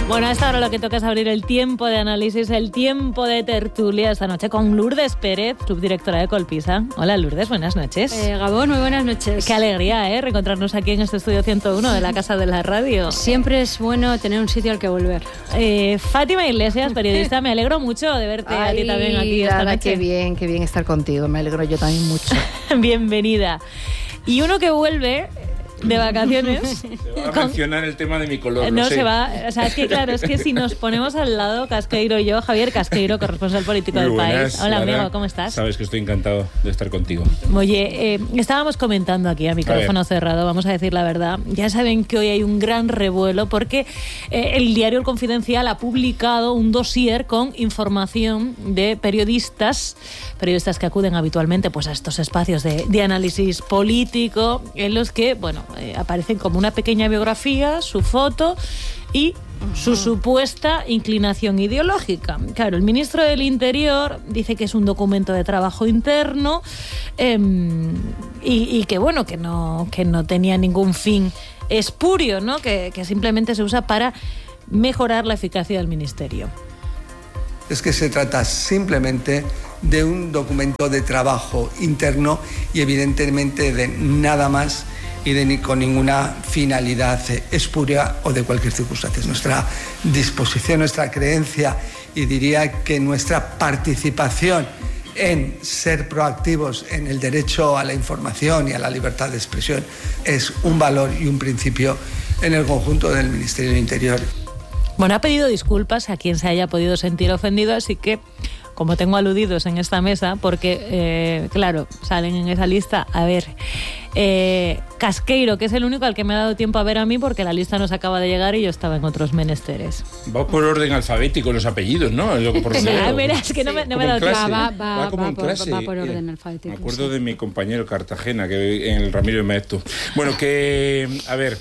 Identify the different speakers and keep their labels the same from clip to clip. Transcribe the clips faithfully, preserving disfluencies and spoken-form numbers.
Speaker 1: Bueno, a esta hora lo que toca es abrir el tiempo de análisis, el tiempo de tertulia esta noche con Lourdes Pérez, subdirectora de Colpisa. Hola Lourdes, buenas noches.
Speaker 2: Eh, Gabón, muy buenas noches.
Speaker 1: Qué alegría, ¿eh? Reencontrarnos aquí en este estudio ciento uno de la Casa de la Radio.
Speaker 2: Siempre es bueno tener un sitio al que volver.
Speaker 1: Eh, Fátima Iglesias, periodista, me alegro mucho de verte
Speaker 3: Ay,
Speaker 1: a ti también aquí esta
Speaker 3: Dada,
Speaker 1: noche.
Speaker 3: qué bien, qué bien estar contigo, me alegro yo también mucho.
Speaker 1: Bienvenida. Y uno que vuelve de vacaciones.
Speaker 4: Se va a mencionar el tema de mi color.
Speaker 1: No,
Speaker 4: no sé.
Speaker 1: se va. O sea, es que claro, es que si nos ponemos al lado, Casqueiro y yo, Javier Casqueiro, corresponsal político
Speaker 4: Muy
Speaker 1: del
Speaker 4: buenas,
Speaker 1: país. Hola,
Speaker 4: Lara.
Speaker 1: amigo, ¿cómo estás?
Speaker 4: Sabes que estoy encantado de estar contigo.
Speaker 1: Oye, eh, estábamos comentando aquí a micrófono
Speaker 4: A
Speaker 1: cerrado, vamos a decir la verdad. Ya saben que hoy hay un gran revuelo porque eh, el diario El Confidencial ha publicado un dossier con información de periodistas, periodistas que acuden habitualmente pues, a estos espacios de, de análisis político, en los que, bueno, eh, aparecen como una pequeña biografía, su foto y su supuesta inclinación ideológica. Claro, el ministro del Interior dice que es un documento de trabajo interno eh, y, y que, bueno, que no, que no tenía ningún fin espurio, ¿no? Que, que simplemente se usa para mejorar la eficacia del ministerio.
Speaker 5: Es que se trata simplemente de un documento de trabajo interno y evidentemente de nada más y de ni con ninguna finalidad espuria o de cualquier circunstancia. Nuestra disposición, nuestra creencia y diría que nuestra participación en ser proactivos en el derecho a la información y a la libertad de expresión es un valor y un principio en el conjunto del Ministerio del Interior.
Speaker 1: Bueno, ha pedido disculpas a quien se haya podido sentir ofendido, así que, como tengo aludidos en esta mesa, porque, eh, claro, salen en esa lista, a ver, eh, Casqueiro, que es el único al que me ha dado tiempo a ver a mí, porque la lista nos acaba de llegar y yo estaba en otros menesteres.
Speaker 4: Va por orden alfabético los apellidos, ¿no? Es lo que por
Speaker 1: Sí,
Speaker 4: veo.
Speaker 1: mira, es que no me, no me ha
Speaker 4: Como
Speaker 1: dado
Speaker 4: en
Speaker 1: tiempo.
Speaker 4: clase.
Speaker 2: Va, va,
Speaker 4: Va como
Speaker 2: va
Speaker 4: en
Speaker 2: por-
Speaker 4: clase.
Speaker 2: va por orden
Speaker 4: Eh,
Speaker 2: alfabético,
Speaker 4: Me acuerdo
Speaker 2: sí.
Speaker 4: de mi compañero Cartagena, que en el Ramiro Maestu. Bueno, que, a ver...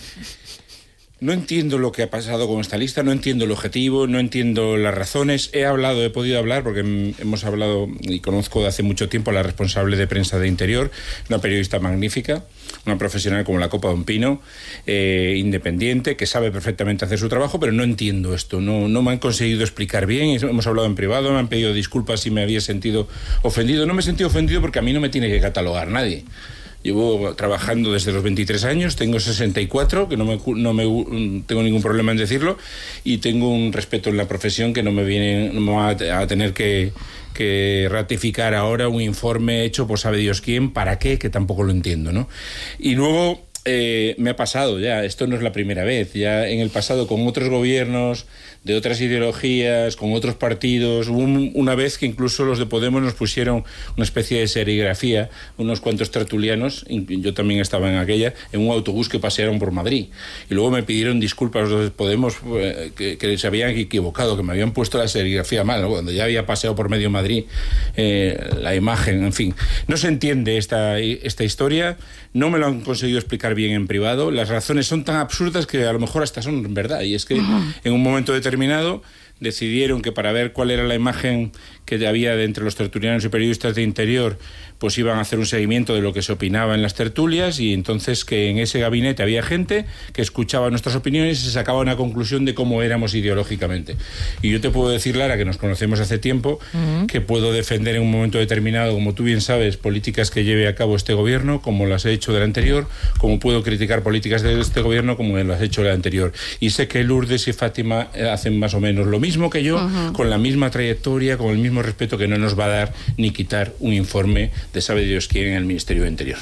Speaker 4: No entiendo lo que ha pasado con esta lista, no entiendo el objetivo, no entiendo las razones. He hablado, he podido hablar, porque hemos hablado y conozco de hace mucho tiempo a la responsable de prensa de Interior, una periodista magnífica, una profesional como la copa de un pino, eh, independiente, que sabe perfectamente hacer su trabajo, pero no entiendo esto, no, no me han conseguido explicar bien. Hemos hablado en privado, me han pedido disculpas si me había sentido ofendido. No me he sentido ofendido porque a mí no me tiene que catalogar nadie. Llevo trabajando desde los veintitrés años, tengo sesenta y cuatro, que no me, no me tengo ningún problema en decirlo, y tengo un respeto en la profesión que no me viene no me va a tener que, que ratificar ahora un informe hecho por sabe Dios quién, para qué, que tampoco lo entiendo, ¿no? Y luego eh, me ha pasado ya, esto no es la primera vez, ya en el pasado con otros gobiernos de otras ideologías, con otros partidos. Hubo un, una vez que incluso los de Podemos nos pusieron una especie de serigrafía, unos cuantos tertulianos, yo también estaba en aquella, en un autobús que pasearon por Madrid. Y luego me pidieron disculpas los de Podemos eh, que, que se habían equivocado, que me habían puesto la serigrafía mal, ¿no? Cuando ya había paseado por medio Madrid eh, la imagen, en fin. No se entiende esta, esta historia, no me lo han conseguido explicar bien en privado, las razones son tan absurdas que a lo mejor hasta son verdad, y es que en un momento determinado terminado, decidieron que para ver cuál era la imagen que había de entre los tertulianos y periodistas de Interior, pues iban a hacer un seguimiento de lo que se opinaba en las tertulias, y entonces que en ese gabinete había gente que escuchaba nuestras opiniones y se sacaba una conclusión de cómo éramos ideológicamente. Y yo te puedo decir, Lara, que nos conocemos hace tiempo, uh-huh. que puedo defender en un momento determinado, como tú bien sabes, políticas que lleve a cabo este gobierno, como las he hecho del anterior, como puedo criticar políticas de este gobierno, como las he hecho del anterior. Y sé que Lourdes y Fátima hacen más o menos lo mismo que yo, uh-huh. con la misma trayectoria, con el mismo respeto que no nos va a dar ni quitar un informe de sabe Dios quién en el Ministerio de Interior.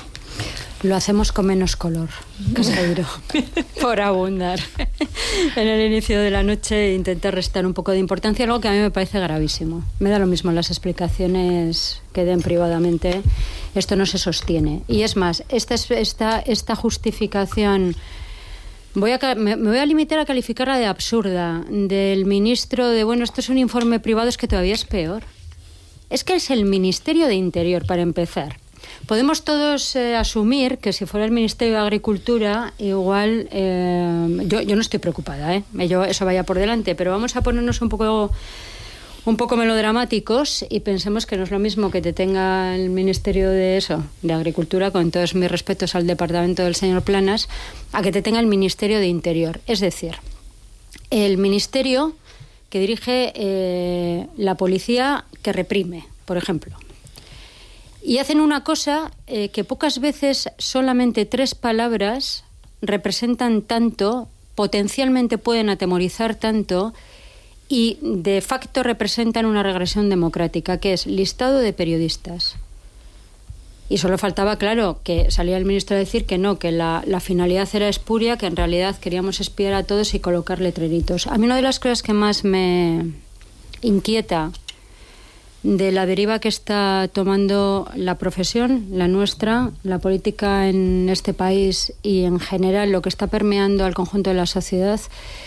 Speaker 2: Lo hacemos con menos color, Casqueiro, por abundar. En el inicio de la noche intenté restar un poco de importancia, algo que a mí me parece gravísimo. Me da lo mismo las explicaciones que den privadamente, esto no se sostiene. Y es más, esta, esta, esta justificación... Voy a, me, me voy a limitar a calificarla de absurda, del ministro de, bueno, esto es un informe privado, es que todavía es peor. Es que es el Ministerio de Interior, para empezar. Podemos todos eh, asumir que si fuera el Ministerio de Agricultura, igual, eh, yo, yo no estoy preocupada, ¿eh? Yo, eso vaya por delante, pero vamos a ponernos un poco... un poco melodramáticos y pensemos que no es lo mismo que te tenga el Ministerio de eso, de Agricultura, con todos mis respetos al departamento del señor Planas, a que te tenga el Ministerio de Interior. Es decir, el ministerio que dirige eh, la policía que reprime, por ejemplo. Y hacen una cosa eh, que pocas veces solamente tres palabras representan tanto, potencialmente pueden atemorizar tanto y de facto representan una regresión democrática, que es listado de periodistas. Y solo faltaba, claro, que salía el ministro a decir que no, que la, la finalidad era espuria, que en realidad queríamos espiar a todos y colocar letreritos. A mí una de las cosas que más me inquieta de la deriva que está tomando la profesión, la nuestra, la política en este país y en general lo que está permeando al conjunto de la sociedad,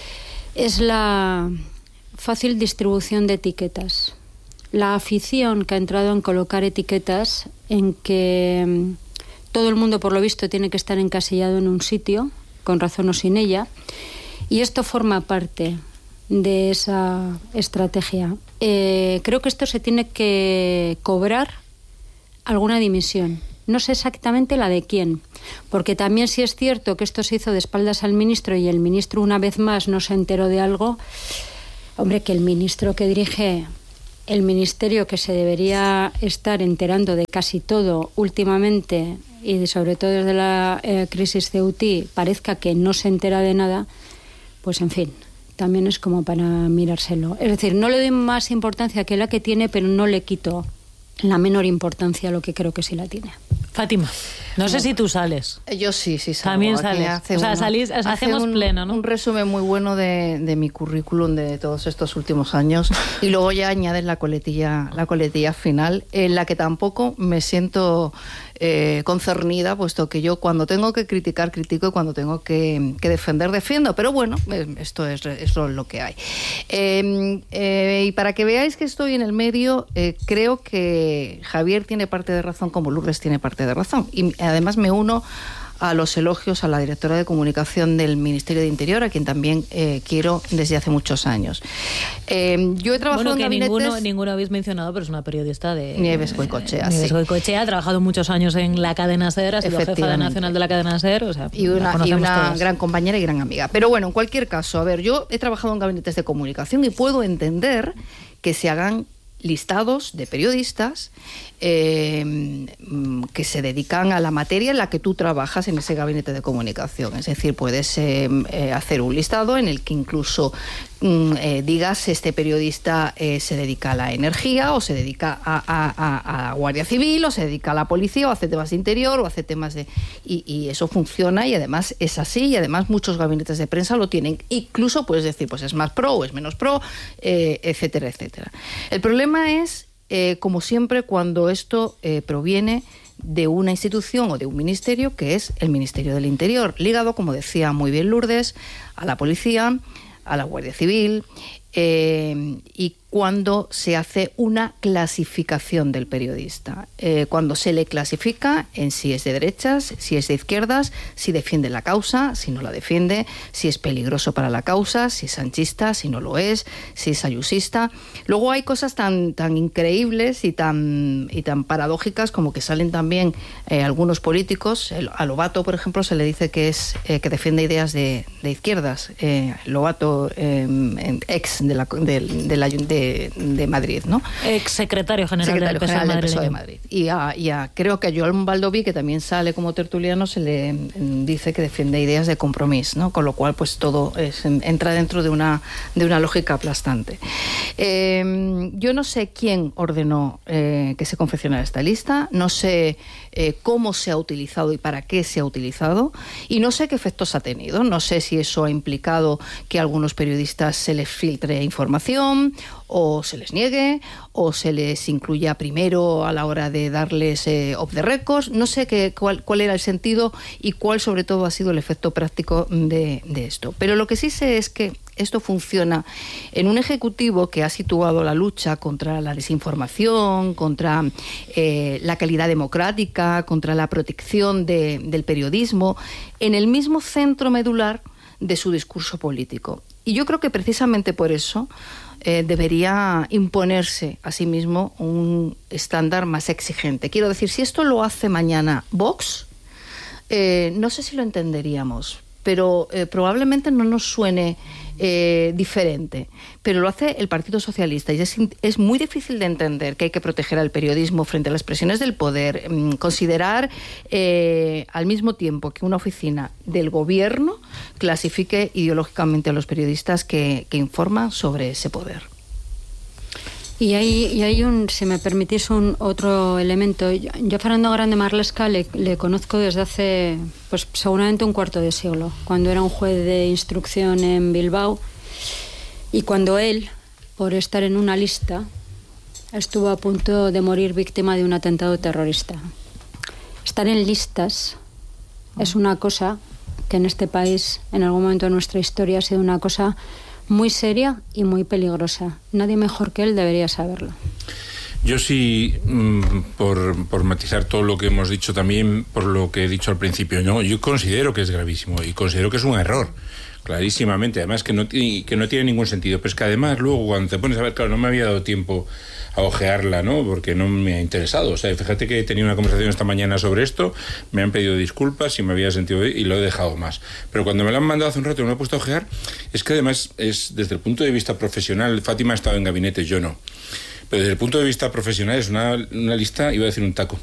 Speaker 2: es la fácil distribución de etiquetas. La afición que ha entrado en colocar etiquetas en que todo el mundo, por lo visto, tiene que estar encasillado en un sitio, con razón o sin ella, y esto forma parte de esa estrategia. Eh, creo que esto se tiene que cobrar alguna dimisión. No sé exactamente la de quién, porque también sí es cierto que esto se hizo de espaldas al ministro y el ministro una vez más no se enteró de algo. Hombre, que el ministro que dirige el ministerio, que se debería estar enterando de casi todo últimamente y sobre todo desde la eh, crisis Ceutí, parezca que no se entera de nada, pues en fin, también es como para mirárselo. Es decir, no le doy más importancia que la que tiene, pero no le quito la menor importancia a lo que creo que sí la tiene.
Speaker 1: Fátima, no sé si tú sales.
Speaker 3: Yo sí, sí salgo.
Speaker 1: También
Speaker 3: Aquí
Speaker 1: sales.
Speaker 3: hace
Speaker 1: O sea,
Speaker 3: uno-
Speaker 1: salís,
Speaker 3: hace
Speaker 1: hacemos
Speaker 3: un,
Speaker 1: pleno, ¿no?
Speaker 3: Un resumen muy bueno de, de mi currículum de todos estos últimos años y luego ya añades la coletilla, la coletilla final, en la que tampoco me siento eh, concernida, puesto que yo cuando tengo que criticar, critico y cuando tengo que, que defender, defiendo. Pero bueno, eh, esto es, es lo, lo que hay. Eh, eh, y para que veáis que estoy en el medio, eh, creo que Javier tiene parte de razón como Lourdes tiene parte de razón. Y además me uno a los elogios a la directora de comunicación del Ministerio de Interior, a quien también eh, quiero desde hace muchos años. Eh, yo he trabajado
Speaker 1: Bueno, que
Speaker 3: en gabinetes...
Speaker 1: ninguno, ninguno habéis mencionado, pero es una periodista de...
Speaker 3: Nieves Goicoechea,
Speaker 1: Nieves
Speaker 3: sí.
Speaker 1: Goicoechea, ha trabajado muchos años en la cadena SER, ha sido jefa de
Speaker 3: Efectivamente.
Speaker 1: nacional de la cadena SER, o sea,
Speaker 3: Y
Speaker 1: la
Speaker 3: una, y
Speaker 1: conocemos
Speaker 3: una
Speaker 1: todos.
Speaker 3: gran compañera y gran amiga. Pero bueno, en cualquier caso, a ver, yo he trabajado en gabinetes de comunicación y puedo entender que se hagan listados de periodistas eh, que se dedican a la materia en la que tú trabajas en ese gabinete de comunicación. Es decir, puedes eh, eh, hacer un listado en el que incluso mm, eh, digas este periodista eh, se dedica a la energía o se dedica a, a, a, a Guardia Civil o se dedica a la policía o hace temas de interior o hace temas de... Y, y eso funciona y además es así y además muchos gabinetes de prensa lo tienen. Incluso puedes decir, pues es más pro o es menos pro, eh, etcétera, etcétera. El problema es, eh, como siempre, cuando esto eh, proviene de una institución o de un ministerio que es el Ministerio del Interior, ligado, como decía muy bien Lourdes, a la policía, a la Guardia Civil, eh, y cuando se hace una clasificación del periodista, eh, cuando se le clasifica en si es de derechas, si es de izquierdas, si defiende la causa, si no la defiende, si es peligroso para la causa, si es sanchista, si no lo es, si es ayusista. Luego hay cosas tan, tan increíbles y tan, y tan paradójicas como que salen también eh, algunos políticos. El, a Lobato, por ejemplo, se le dice que es eh, que defiende ideas de, de izquierdas. Eh, Lobato, eh, ex de la, de, de la de de Madrid, ¿no?
Speaker 1: Ex secretario general
Speaker 3: Secretario
Speaker 1: del P S O E
Speaker 3: general del P S O E de
Speaker 1: madrileño.
Speaker 3: Madrid. Y a, y a- creo que a Joan Baldoví, que también sale como tertuliano, se le mm, dice que defiende ideas de compromiso, ¿no? Con lo cual, pues todo es, entra dentro de una, de una lógica aplastante. Eh, yo no sé quién ordenó eh, que se confeccionara esta lista, no sé eh, cómo se ha utilizado y para qué se ha utilizado, y no sé qué efectos ha tenido. No sé si eso ha implicado que a algunos periodistas se les filtre información, o se les niegue, o se les incluya primero a la hora de darles eh, off the records. No sé qué, cuál, cuál era el sentido y cuál sobre todo ha sido el efecto práctico de, de esto. Pero lo que sí sé es que esto funciona en un ejecutivo que ha situado la lucha contra la desinformación, contra eh, la calidad democrática, contra la protección de, del periodismo, en el mismo centro medular de su discurso político. Y yo creo que precisamente por eso eh, debería imponerse a sí mismo un estándar más exigente. Quiero decir, si esto lo hace mañana Vox, eh, no sé si lo entenderíamos, pero eh, probablemente no nos suene eh, diferente, pero lo hace el Partido Socialista y es, es muy difícil de entender que hay que proteger al periodismo frente a las presiones del poder, mmm, considerar eh, al mismo tiempo que una oficina del gobierno clasifique ideológicamente a los periodistas que, que informan sobre ese poder.
Speaker 2: Y hay, y hay un, si me permitís, un otro elemento. Yo, yo a Fernando Grande Marlaska le, le conozco desde hace, pues seguramente un cuarto de siglo, cuando era un juez de instrucción en Bilbao, y cuando él, por estar en una lista, estuvo a punto de morir víctima de un atentado terrorista. Estar en listas es una cosa que en este país, en algún momento de nuestra historia, ha sido una cosa muy seria y muy peligrosa. Nadie mejor que él debería saberlo.
Speaker 4: Yo sí, por, por matizar todo lo que hemos dicho, también por lo que he dicho al principio, ¿no? Yo considero que es gravísimo y considero que es un error, clarísimamente, además que no, que no tiene ningún sentido, pero es que además luego cuando te pones a ver, claro, no me había dado tiempo a ojearla, ¿no? Porque no me ha interesado. O sea, fíjate que he tenido una conversación esta mañana sobre esto, me han pedido disculpas y me había sentido y lo he dejado más. Pero cuando me lo han mandado hace un rato y me lo he puesto a ojear, es que además es desde el punto de vista profesional, Fátima ha estado en gabinetes, yo no. Pero desde el punto de vista profesional es una, una lista, iba a decir un taco,